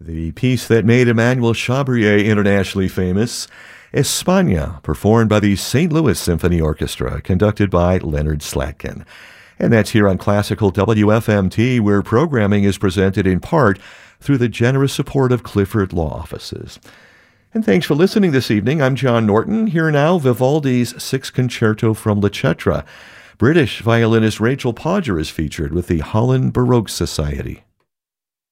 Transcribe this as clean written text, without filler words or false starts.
The piece that made Emmanuel Chabrier internationally famous, España, performed by the St. Louis Symphony Orchestra, conducted by Leonard Slatkin. And that's here on Classical WFMT, where programming is presented in part through the generous support of Clifford Law Offices. And thanks for listening this evening. I'm John Norton. Here now, Vivaldi's Sixth Concerto from La Cetra. British violinist Rachel Podger is featured with the Holland Baroque Society.